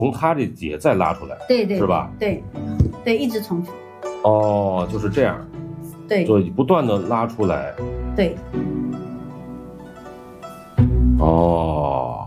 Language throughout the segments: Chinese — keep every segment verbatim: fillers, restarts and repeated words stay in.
从它这节再拉出来， 对对， 是吧？ 对，对，一直重复。 哦，就是这样。 对， 就不断的拉出来。 对。 哦。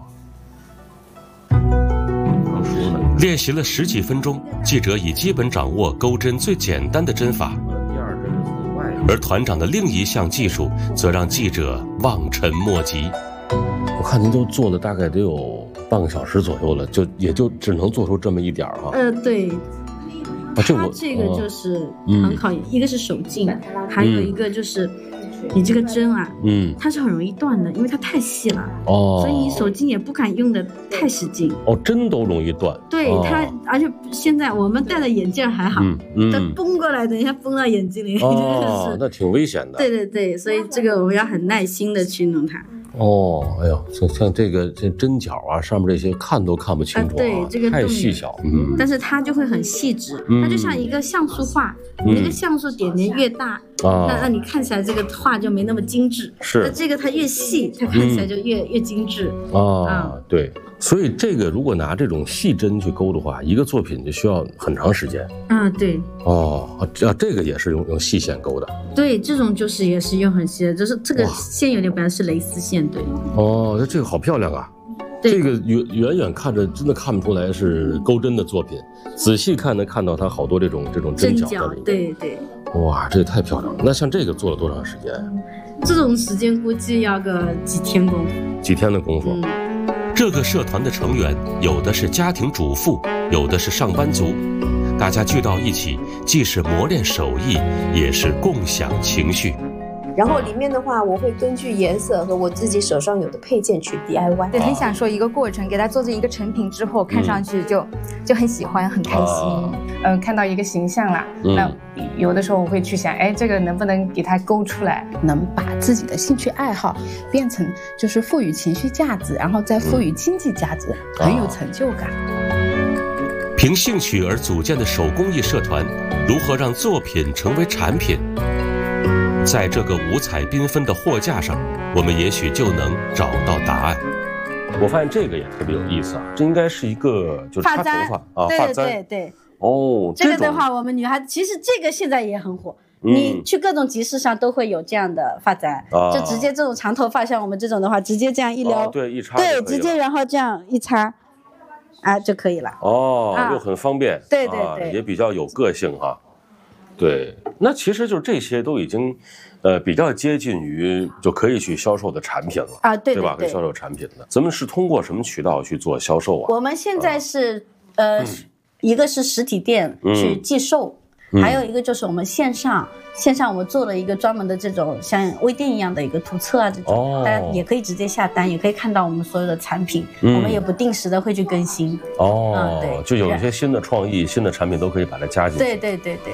练习了十几分钟，记者已基本掌握钩针最简单的针法。而团长的另一项技术，则让记者望尘莫及。 我看您都做了大概得有半个小时左右了，就也就只能做出这么一点儿哈。 呃，对。 啊，这我这个就是很考验，嗯、一个是手劲，还有一个就是你这个针啊，嗯，它是很容易断的，因为它太细了，哦，所以你手劲也不敢用的太使劲。 哦，针都容易断。 对、哦、它，而且现在我们戴的眼镜还好，嗯嗯，它崩过来，等一下崩到眼睛里， 哦，是那挺危险的。 对对对，所以这个我们要很耐心的去弄它。 哦，哎呦，像像这个这针脚啊，上面这些看都看不清楚、啊啊、 对，这个太细小，嗯， 但是它就会很细致，嗯、它就像一个像素画，嗯、你那个像素点点越大，嗯、那那你看起来这个画就没那么精致， 是， 那这个它越细，它看起来就越、嗯、越精致。 啊、嗯，对，所以这个如果拿这种细针去钩的话，一个作品就需要很长时间。 嗯，对。 哦，这这个也是用用细线钩的。 对，这种就是也是用很细的，就是这个线有点不像是蕾丝线，对。 哦，那这个好漂亮啊！这个远远远看着真的看不出来是钩针的作品，仔细看能看到它好多这种这种针脚在里面。 对对。 哇，这也太漂亮了！那像这个做了多长时间？ 这种时间估计要个几天功夫。 几天的功夫。 嗯，这个社团的成员有的是家庭主妇，有的是上班族。大家聚到一起，既是磨练手艺，也是共享情绪。 然后里面的话，我会根据颜色和我自己手上有的配件去 D I Y。 对，很享受一个过程，给它做成一个成品之后，看上去就、嗯、就很喜欢，很开心。 嗯、呃，看到一个形象啦，嗯、那有的时候我会去想，哎，这个能不能给它勾出来， 能把自己的兴趣爱好变成就是赋予情绪价值，然后再赋予经济价值，嗯、很有成就感。 凭兴趣而组建的手工艺社团，如何让作品成为产品？在这个五彩缤纷的货架上，我们也许就能找到答案。 我发现这个也特别有意思啊，这应该是一个就是插头发啊， 对对对对。哦，这个的话，我们女孩子其实这个现在也很火。嗯、你去各种集市上都会有这样的发簪，啊、就直接这种长头发，像我们这种的话，直接这样一撩， 啊、对，一插， 对，直接然后这样一插，啊就可以了。 哦，啊、又很方便， 对对对、 啊，也比较有个性哈。对，那其实就是这些都已经，呃，比较接近于就可以去销售的产品了啊，对对, 对吧？可以销售产品的，咱们是通过什么渠道去做销售啊？ 我们现在是、啊、呃、嗯，一个是实体店去寄售。嗯，还有一个就是我们线上，线上我们做了一个专门的这种像微店一样的一个图册啊，这种、哦、大家也可以直接下单，也可以看到我们所有的产品，嗯、我们也不定时的会去更新。 哦，嗯、对，就有一些新的创意、新的产品都可以把它加进去。 对对对对。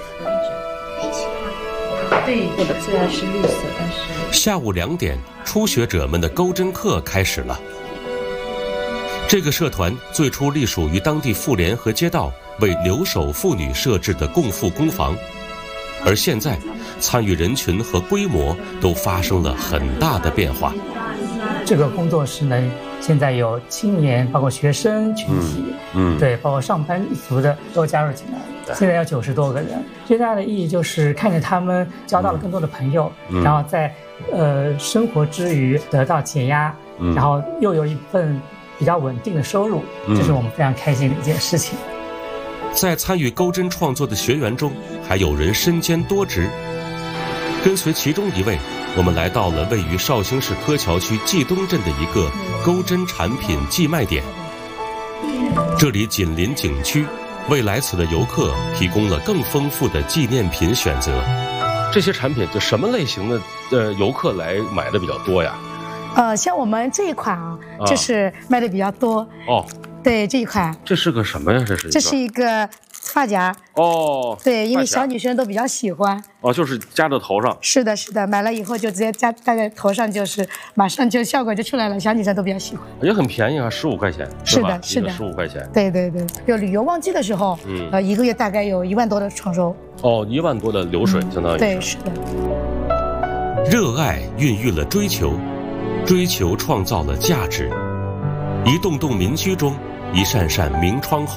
对，我的最爱是绿色，但是下午两点，初学者们的钩针课开始了。这个社团最初隶属于当地妇联和街道为留守妇女设置的共富工房，而现在参与人群和规模都发生了很大的变化。 这个工作室呢，现在有青年，包括学生群体，嗯，嗯对，包括上班族的都加入进来了。现在有九十多个人，最大的意义就是看着他们交到了更多的朋友，嗯、然后在呃生活之余得到解压，嗯、然后又有一份比较稳定的收入，嗯、这是我们非常开心的一件事情。 在参与钩针创作的学员中，还有人身兼多职。跟随其中一位，我们来到了位于绍兴市柯桥区蓟东镇的一个钩针产品寄卖点。这里紧邻景区，为来此的游客提供了更丰富的纪念品选择。 这些产品就什么类型的呃游客来买的比较多呀？ 呃，像我们这一款啊，就是卖的比较多。哦，对，这一款。 这是个什么呀？这是？ 这是一个发夹。哦。对，因为小女生都比较喜欢。 哦，就是夹到头上。 是的，是的，买了以后就直接夹戴在头上，就是马上就效果就出来了，小女生都比较喜欢。 也很便宜啊，十五块钱。 是的，是的， 十五块钱。 对对对，有旅游旺季的时候，嗯，呃，一个月大概有一万多的创收。 哦，一万多的流水，相当于。 对，是的。 热爱孕育了追求。追求创造了价值，一栋栋民居中，一扇扇明窗后。